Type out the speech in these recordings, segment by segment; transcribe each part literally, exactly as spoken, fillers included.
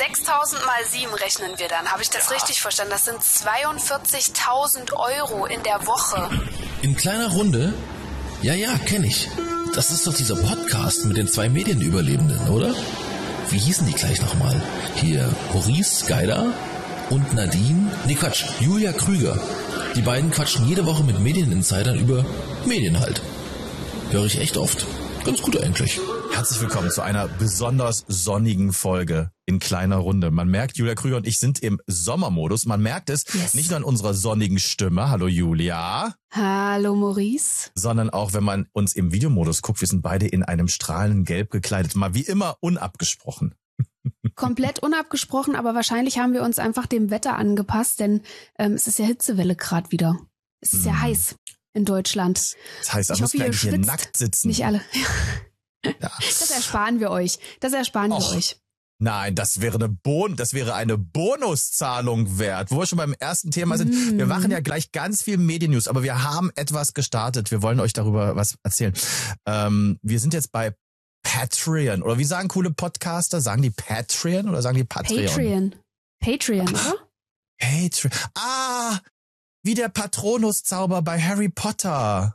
sechstausend mal sieben rechnen wir dann. Habe ich das ja. richtig verstanden? Das sind zweiundvierzigtausend Euro in der Woche. In kleiner Runde? Ja, ja, kenne ich. Das ist doch dieser Podcast mit den zwei Medienüberlebenden, oder? Wie hießen die gleich nochmal? Hier Maurice Geider und Nadine, nee Quatsch, Julia Krüger. Die beiden quatschen jede Woche mit Medieninsidern über Medien halt. Höre ich echt oft. Ganz gut eigentlich. Herzlich willkommen zu einer besonders sonnigen Folge in kleiner Runde. Man merkt, Julia Krüger und ich sind im Sommermodus. Man merkt es yes. nicht nur an unserer sonnigen Stimme, hallo Julia. Hallo Maurice. Sondern auch, wenn man uns im Videomodus guckt, wir sind beide in einem strahlenden Gelb gekleidet. Mal wie immer unabgesprochen. Komplett unabgesprochen, aber wahrscheinlich haben wir uns einfach dem Wetter angepasst, denn ähm, es ist ja Hitzewelle gerade wieder. Es ist mm. ja heiß in Deutschland. Das heißt, da müssen wir eigentlich hier nackt sitzen. Nicht alle. Ja. Das ersparen wir euch. Das ersparen Och. wir euch. Nein, das wäre eine Bon, das wäre eine Bonuszahlung wert. Wo wir schon beim ersten Thema sind. Mm. Wir machen ja gleich ganz viel Mediennews, aber wir haben etwas gestartet. Wir wollen euch darüber was erzählen. Ähm, wir sind jetzt bei Patreon. Oder wie sagen coole Podcaster? Sagen die Patreon oder sagen die Patreon? Patreon. Patreon, oder? Patreon. Ah, wie der Patronus-Zauber bei Harry Potter.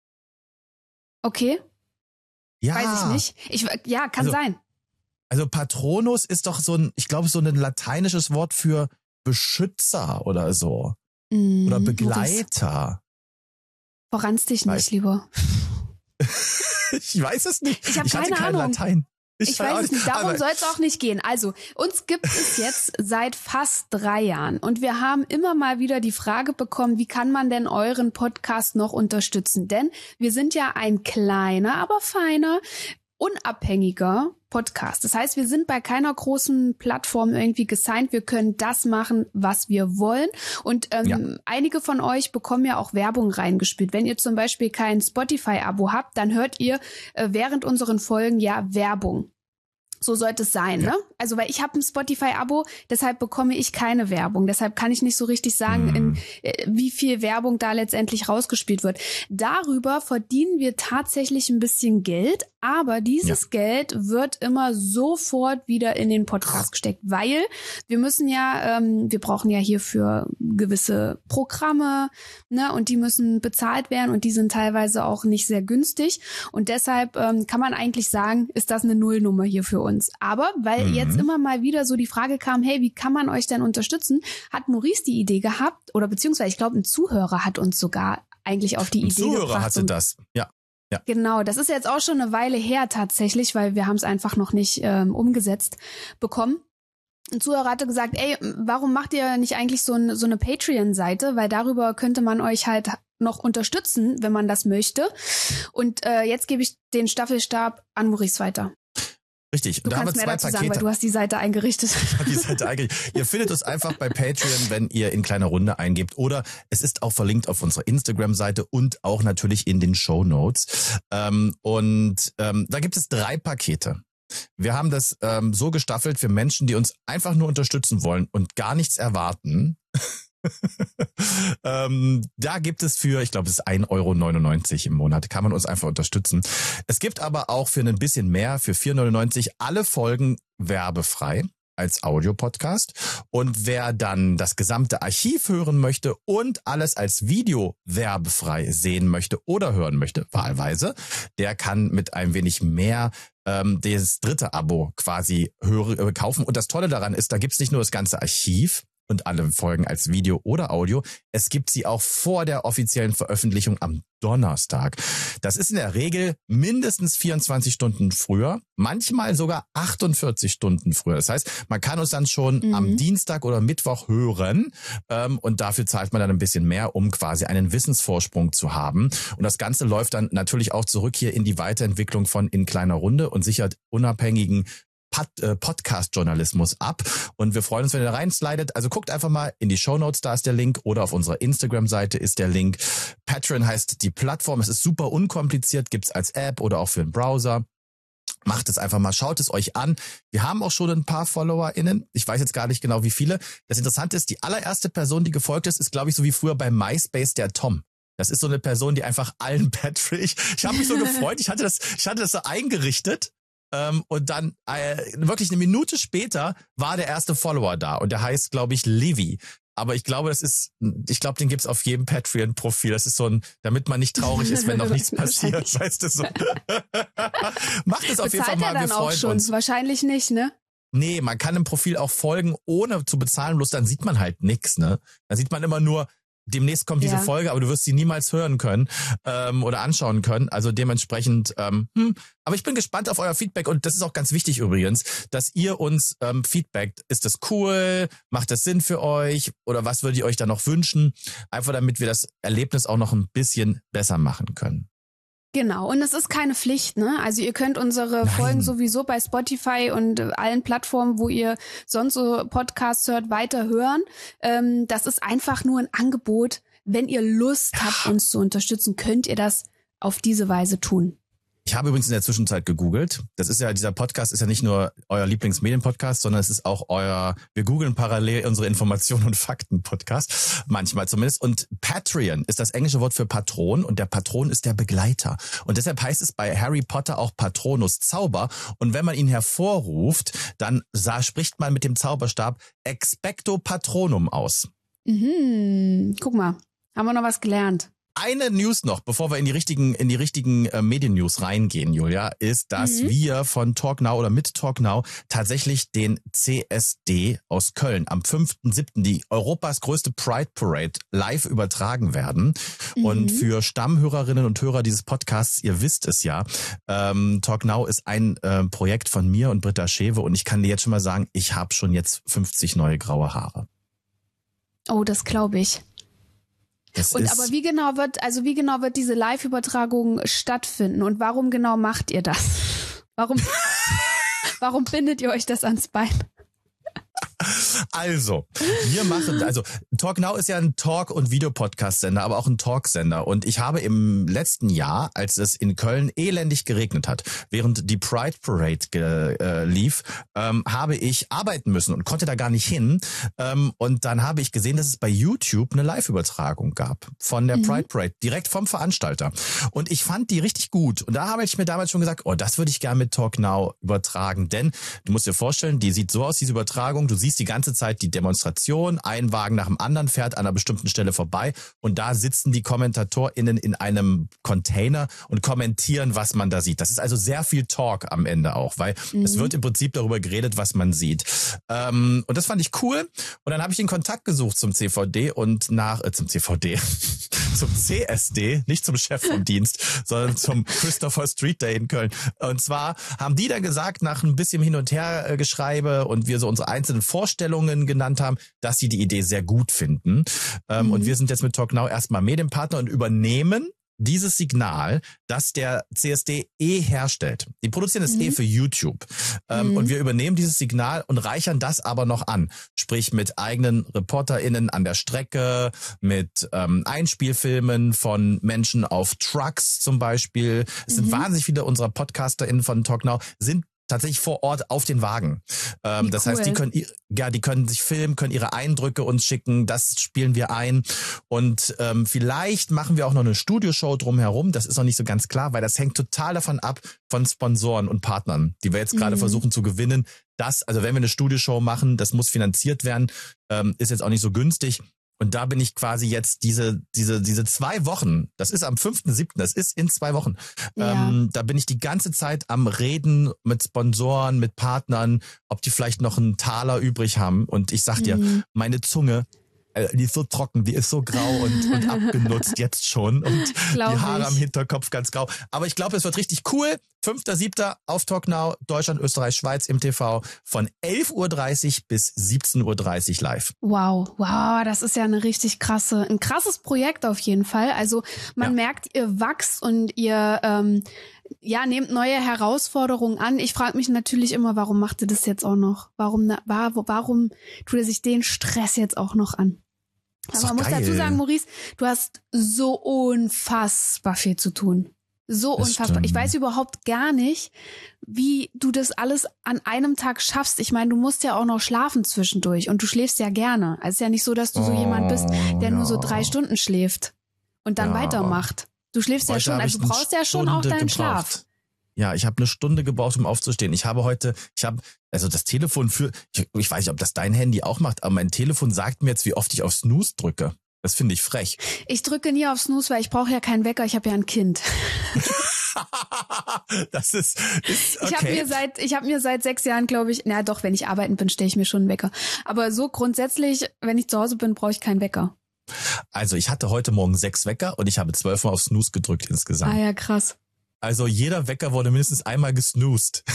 Okay. Ja. Weiß ich nicht. Ich, ja, kann also, sein. Also Patronus ist doch so ein, ich glaube, so ein lateinisches Wort für Beschützer oder so. Mm, oder Begleiter. Verranst dich nicht, lieber. Ich weiß es nicht. Ich habe keine hatte kein Ahnung. Latein. Ich, ich weiß es nicht. Darum soll es auch nicht gehen. Also, uns gibt es jetzt seit fast drei Jahren. Und wir haben immer mal wieder die Frage bekommen, wie kann man denn euren Podcast noch unterstützen? Denn wir sind ja ein kleiner, aber feiner, unabhängiger Podcast. Das heißt, wir sind bei keiner großen Plattform irgendwie gesigned. Wir können das machen, was wir wollen. Und ähm, ja. einige von euch bekommen ja auch Werbung reingespielt. Wenn ihr zum Beispiel kein Spotify-Abo habt, dann hört ihr äh, während unseren Folgen ja Werbung. So sollte es sein, ja. ne? Also, weil ich habe ein Spotify-Abo, deshalb bekomme ich keine Werbung. Deshalb kann ich nicht so richtig sagen, mm. in, äh, wie viel Werbung da letztendlich rausgespielt wird. Darüber verdienen wir tatsächlich ein bisschen Geld, aber dieses ja. Geld wird immer sofort wieder in den Podcast gesteckt, weil wir müssen ja, ähm, wir brauchen ja hierfür gewisse Programme, ne? Und die müssen bezahlt werden und die sind teilweise auch nicht sehr günstig. Und deshalb ähm, kann man eigentlich sagen, ist das eine Nullnummer hier für uns. Aber weil mhm. jetzt immer mal wieder so die Frage kam, hey, wie kann man euch denn unterstützen, hat Maurice die Idee gehabt, oder beziehungsweise ich glaube, ein Zuhörer hat uns sogar eigentlich auf die ein Idee Zuhörer gebracht. Zuhörer hatte das, ja. Ja. Genau, das ist jetzt auch schon eine Weile her tatsächlich, weil wir haben es einfach noch nicht ähm, umgesetzt bekommen. Ein Zuhörer hatte gesagt, ey, warum macht ihr nicht eigentlich so, ein, so eine Patreon-Seite, weil darüber könnte man euch halt noch unterstützen, wenn man das möchte. Und äh, jetzt gebe ich den Staffelstab an Maurice weiter. Richtig. Du und da kannst haben wir mehr zwei dazu Pakete. sagen, weil du hast die Seite eingerichtet. Ich habe die Seite eingerichtet. Ihr findet uns einfach bei Patreon, wenn ihr in kleiner Runde eingebt. Oder es ist auch verlinkt auf unserer Instagram-Seite und auch natürlich in den Shownotes. Ähm, und ähm, da gibt es drei Pakete. Wir haben das ähm, so gestaffelt für Menschen, die uns einfach nur unterstützen wollen und gar nichts erwarten. ähm, da gibt es für, ich glaube, es ist ein Euro neunundneunzig im Monat, kann man uns einfach unterstützen. Es gibt aber auch für ein bisschen mehr, für vier Euro neunundneunzig, alle Folgen werbefrei als Audiopodcast. Und wer dann das gesamte Archiv hören möchte und alles als Video werbefrei sehen möchte oder hören möchte, wahlweise, der kann mit ein wenig mehr ähm, das dritte Abo quasi hören, äh, kaufen. Und das Tolle daran ist, da gibt's nicht nur das ganze Archiv und alle Folgen als Video oder Audio. Es gibt sie auch vor der offiziellen Veröffentlichung am Donnerstag. Das ist in der Regel mindestens vierundzwanzig Stunden früher, manchmal sogar achtundvierzig Stunden früher. Das heißt, man kann uns dann schon mhm. am Dienstag oder Mittwoch hören ähm, und dafür zahlt man dann ein bisschen mehr, um quasi einen Wissensvorsprung zu haben. Und das Ganze läuft dann natürlich auch zurück hier in die Weiterentwicklung von In kleiner Runde und sichert unabhängigen Podcast-Journalismus ab. Und wir freuen uns, wenn ihr da reinslidet. Also guckt einfach mal in die Shownotes, da ist der Link, oder auf unserer Instagram-Seite ist der Link. Patreon heißt die Plattform. Es ist super unkompliziert, gibt's als App oder auch für den Browser. Macht es einfach mal, schaut es euch an. Wir haben auch schon ein paar FollowerInnen. Ich weiß jetzt gar nicht genau, wie viele. Das Interessante ist, die allererste Person, die gefolgt ist, ist, glaube ich, so wie früher bei MySpace der Tom. Das ist so eine Person, die einfach allen Patrick. Ich, ich habe mich so gefreut. Ich hatte das, ich hatte das so eingerichtet. Ähm, und dann äh, wirklich eine Minute später war der erste Follower da und der heißt, glaube ich, Levi. Aber ich glaube, das ist, ich glaube, den gibt's auf jedem Patreon-Profil. Das ist so ein, damit man nicht traurig ist, wenn noch nichts passiert, weißt du so. Macht es auf jeden Fall mal, er dann wir auch freuen schon? uns. Wahrscheinlich nicht, ne? Nee, man kann im Profil auch folgen, ohne zu bezahlen, bloß dann sieht man halt nix, ne? Dann sieht man immer nur, demnächst kommt diese Ja. Folge, aber du wirst sie niemals hören können ähm, oder anschauen können. Also dementsprechend, ähm, hm. aber ich bin gespannt auf euer Feedback und das ist auch ganz wichtig übrigens, dass ihr uns ähm, feedbackt. Ist das cool? Macht das Sinn für euch? Oder was würdet ihr euch da noch wünschen? Einfach damit wir das Erlebnis auch noch ein bisschen besser machen können. Genau, und es ist keine Pflicht, ne? Also ihr könnt unsere Nein. Folgen sowieso bei Spotify und äh, allen Plattformen, wo ihr sonst so Podcasts hört, weiter hören. Ähm, das ist einfach nur ein Angebot. Wenn ihr Lust habt, uns zu unterstützen, könnt ihr das auf diese Weise tun. Ich habe übrigens in der Zwischenzeit gegoogelt. Das ist ja, dieser Podcast ist ja nicht nur euer Lieblingsmedien-Podcast, sondern es ist auch euer, wir googeln parallel unsere Informationen und Fakten-Podcast. Manchmal zumindest. Und Patreon ist das englische Wort für Patron und der Patron ist der Begleiter. Und deshalb heißt es bei Harry Potter auch Patronus Zauber. Und wenn man ihn hervorruft, dann sah, spricht man mit dem Zauberstab Expecto Patronum aus. Mhm. Guck mal, haben wir noch was gelernt. Eine News noch, bevor wir in die richtigen in die richtigen äh, Medien-News reingehen, Julia, ist, dass Mhm. wir von TalkNow oder mit TalkNow tatsächlich den C S D aus Köln am fünften siebten die Europas größte Pride Parade live übertragen werden. Mhm. Und für Stammhörerinnen und Hörer dieses Podcasts, ihr wisst es ja, ähm, TalkNow ist ein äh, Projekt von mir und Britta Schewe und ich kann dir jetzt schon mal sagen, ich habe schon jetzt fünfzig neue graue Haare. Oh, das glaube ich. Das Und ist, aber wie genau wird, also wie genau wird diese Live-Übertragung stattfinden und warum genau macht ihr das? Warum, warum bindet ihr euch das ans Bein? Also, wir machen, also TalkNow ist ja ein Talk- und Videopodcast-Sender, aber auch ein Talksender. Und ich habe im letzten Jahr, als es in Köln elendig geregnet hat, während die Pride Parade ge, äh, lief, ähm, habe ich arbeiten müssen und konnte da gar nicht hin. Ähm, und dann habe ich gesehen, dass es bei YouTube eine Live-Übertragung gab von der Mhm. Pride Parade, direkt vom Veranstalter. Und ich fand die richtig gut. Und da habe ich mir damals schon gesagt, oh, das würde ich gerne mit TalkNow übertragen. Denn du musst dir vorstellen, die sieht so aus, diese Übertragung, du siehst die ganze Zeit die Demonstration, ein Wagen nach dem anderen fährt an einer bestimmten Stelle vorbei und da sitzen die KommentatorInnen in einem Container und kommentieren, was man da sieht. Das ist also sehr viel Talk am Ende auch, weil mhm. es wird im Prinzip darüber geredet, was man sieht. Ähm, und das fand ich cool. Und dann habe ich den Kontakt gesucht zum C V D und nach, äh, zum C V D, zum C S D, nicht zum Chef vom Dienst, sondern zum Christopher Street Day in Köln. Und zwar haben die dann gesagt, nach ein bisschen Hin- und Her-Geschreibe und wir so unsere einzelnen Vorstellungen genannt haben, dass sie die Idee sehr gut finden. Ähm, Mhm. Und wir sind jetzt mit TalkNow erstmal Medienpartner und übernehmen dieses Signal, das der C S D eh herstellt. Die produzieren es Mhm. eh für YouTube. Ähm, Mhm. Und wir übernehmen dieses Signal und reichern das aber noch an. Sprich mit eigenen ReporterInnen an der Strecke, mit ähm, Einspielfilmen von Menschen auf Trucks zum Beispiel. Es sind Mhm. wahnsinnig viele unserer PodcasterInnen von TalkNow sind tatsächlich vor Ort auf den Wagen. Ähm, Wie das cool. heißt, die können, ja, die können sich filmen, können ihre Eindrücke uns schicken, das spielen wir ein und ähm, vielleicht machen wir auch noch eine Studioshow drumherum, das ist noch nicht so ganz klar, weil das hängt total davon ab von Sponsoren und Partnern, die wir jetzt gerade Mhm. versuchen zu gewinnen. Das, also wenn wir eine Studioshow machen, das muss finanziert werden, ähm, ist jetzt auch nicht so günstig. Und da bin ich quasi jetzt diese diese diese zwei Wochen, das ist am fünften siebten, das ist in zwei Wochen, Ja. ähm, da bin ich die ganze Zeit am Reden mit Sponsoren, mit Partnern, ob die vielleicht noch einen Taler übrig haben. Und ich sag dir, Mhm. meine Zunge, äh, die ist so trocken, die ist so grau und, und abgenutzt jetzt schon. Und Glaub die Haare ich. am Hinterkopf ganz grau. Aber ich glaube, es wird richtig cool. fünfter siebter auf TalkNow, Deutschland, Österreich, Schweiz im T V von elf Uhr dreißig bis siebzehn Uhr dreißig live. Wow, wow, das ist ja eine richtig krasse, ein krasses Projekt auf jeden Fall. Also man Ja. merkt, ihr wachst und ihr ähm, ja nehmt neue Herausforderungen an. Ich frage mich natürlich immer, warum macht ihr das jetzt auch noch? Warum na- war, warum tut er sich den Stress jetzt auch noch an? Ist Aber man doch muss dazu geil. sagen, Maurice, du hast so unfassbar viel zu tun. So Das unfassbar. Ich stimmt. weiß überhaupt gar nicht, wie du das alles an einem Tag schaffst. Ich meine, du musst ja auch noch schlafen zwischendurch und du schläfst ja gerne. Also es ist ja nicht so, dass du so Oh, jemand bist, der nur so ja. drei Stunden schläft und dann Ja. weitermacht. Du schläfst ja Heute schon, habe also ich du eine brauchst ja schon auch Stunde deinen gebraucht. Schlaf. Ja, ich habe eine Stunde gebraucht, um aufzustehen. Ich habe heute, ich habe, also das Telefon für, ich, ich weiß nicht, ob das dein Handy auch macht, aber mein Telefon sagt mir jetzt, wie oft ich auf Snooze drücke. Das finde ich frech. Ich drücke nie auf Snooze, weil ich brauche ja keinen Wecker, ich habe ja ein Kind. Das ist, ist okay. Ich habe mir seit ich habe mir seit sechs Jahren, glaube ich, na doch, wenn ich arbeiten bin, stelle ich mir schon einen Wecker. Aber so grundsätzlich, wenn ich zu Hause bin, brauche ich keinen Wecker. Also ich hatte heute Morgen sechs Wecker und ich habe zwölfmal auf Snooze gedrückt insgesamt. Ah ja, krass. Also jeder Wecker wurde mindestens einmal gesnoozed.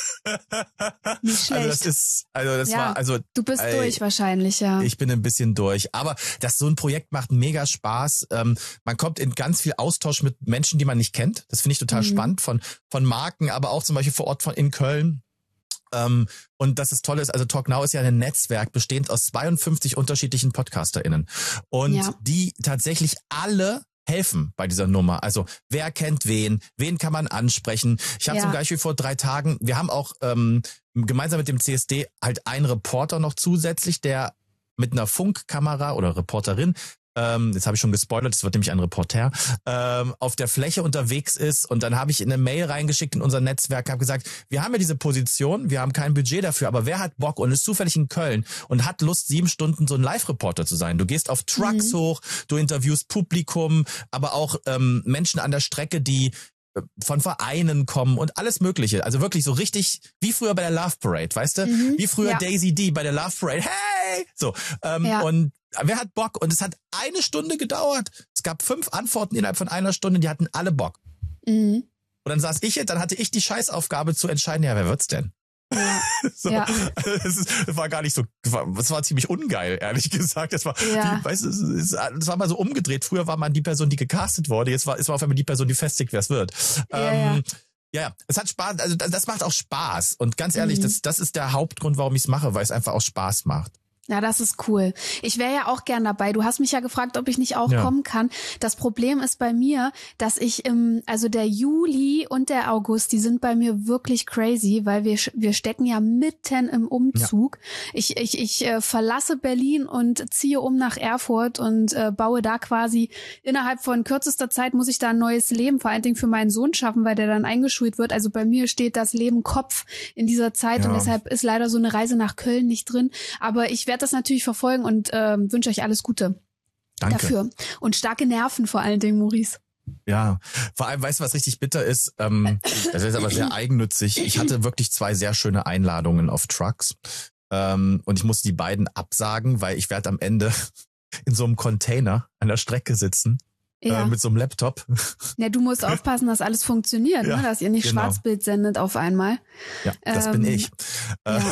Nicht schlecht. Also das ist, also das ja, war, also du bist ey, durch wahrscheinlich, ja. Ich bin ein bisschen durch, aber das so ein Projekt macht mega Spaß. Ähm, man kommt in ganz viel Austausch mit Menschen, die man nicht kennt. Das finde ich total mhm. spannend von von Marken, aber auch zum Beispiel vor Ort von in Köln. Ähm, und das ist toll ist, also Talk Now ist ja ein Netzwerk bestehend aus zweiundfünfzig unterschiedlichen PodcasterInnen und ja. die tatsächlich alle helfen bei dieser Nummer. Also wer kennt wen, wen kann man ansprechen. Ich habe ja. zum Beispiel vor drei Tagen, wir haben auch ähm, gemeinsam mit dem C S D halt einen Reporter noch zusätzlich, der mit einer Funkkamera oder Reporterin, ähm, jetzt habe ich schon gespoilert, es wird nämlich ein Reporter, ähm, auf der Fläche unterwegs ist. Und dann habe ich in eine Mail reingeschickt in unser Netzwerk, habe gesagt, wir haben ja diese Position, wir haben kein Budget dafür, aber wer hat Bock und ist zufällig in Köln und hat Lust, sieben Stunden so ein Live-Reporter zu sein? Du gehst auf Trucks mhm. hoch, du interviewst Publikum, aber auch ähm, Menschen an der Strecke, die von Vereinen kommen und alles Mögliche. Also wirklich so richtig wie früher bei der Love Parade, weißt du? Mhm. Wie früher ja. Daisy D bei der Love Parade. Hey! So. Ähm, ja. Und wer hat Bock? Und es hat eine Stunde gedauert. Es gab fünf Antworten innerhalb von einer Stunde, die hatten alle Bock. Mhm. Und dann saß ich, dann hatte ich die Scheißaufgabe zu entscheiden, ja, wer wird's denn? Ja. so, ja. Es ist, war gar nicht so, es war ziemlich ungeil, ehrlich gesagt. Das war, ja. die, weißt du, es, es war mal so umgedreht. Früher war man die Person, die gecastet wurde. Jetzt war, es war auf einmal die Person, die festigt, wer es wird. Ja, ähm, ja. ja, es hat Spaß, also das, das macht auch Spaß. Und ganz ehrlich, mhm. das, das ist der Hauptgrund, warum ich es mache, weil es einfach auch Spaß macht. Ja, das ist cool. Ich wäre ja auch gern dabei. Du hast mich ja gefragt, ob ich nicht auch ja. kommen kann. Das Problem ist bei mir, dass ich im, also der Juli und der August, die sind bei mir wirklich crazy, weil wir wir stecken ja mitten im Umzug. Ja. Ich ich ich äh, verlasse Berlin und ziehe um nach Erfurt und äh, baue da quasi innerhalb von kürzester Zeit muss ich da ein neues Leben, vor allen Dingen für meinen Sohn schaffen, weil der dann eingeschult wird. Also bei mir steht das Leben Kopf in dieser Zeit ja. und deshalb ist leider so eine Reise nach Köln nicht drin. Aber ich werde das natürlich verfolgen und ähm, wünsche euch alles Gute Danke. dafür. Und starke Nerven vor allen Dingen, Maurice. Ja, vor allem, weißt du, was richtig bitter ist? Ähm, das ist aber sehr eigennützig. Ich hatte wirklich zwei sehr schöne Einladungen auf Trucks ähm, und ich musste die beiden absagen, weil ich werde am Ende in so einem Container an der Strecke sitzen. Ja. Äh, mit so einem Laptop. Ja, du musst aufpassen, dass alles funktioniert, ja, ne? Dass ihr nicht genau. Schwarzbild sendet auf einmal. Ja, das ähm, bin ich. Ja.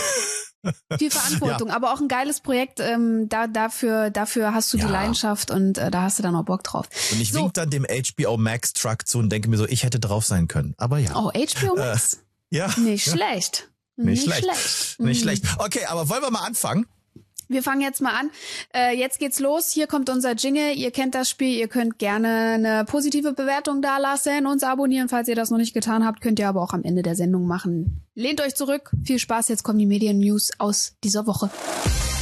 Viel Verantwortung, ja. aber auch ein geiles Projekt. Ähm, da dafür dafür hast du ja. die Leidenschaft und äh, da hast du dann auch Bock drauf. Und ich so. wink dann dem H B O Max Truck zu und denke mir so, ich hätte drauf sein können. Aber ja. Oh, H B O Max? Äh, ja. Nicht ja. schlecht. Nicht, Nicht schlecht. schlecht. Nicht mhm. schlecht. Okay, aber wollen wir mal anfangen? Wir fangen jetzt mal an. Äh, jetzt geht's los. Hier kommt unser Jingle. Ihr kennt das Spiel. Ihr könnt gerne eine positive Bewertung dalassen, uns abonnieren. Falls ihr das noch nicht getan habt, könnt ihr aber auch am Ende der Sendung machen. Lehnt euch zurück. Viel Spaß. Jetzt kommen die Medien-News aus dieser Woche.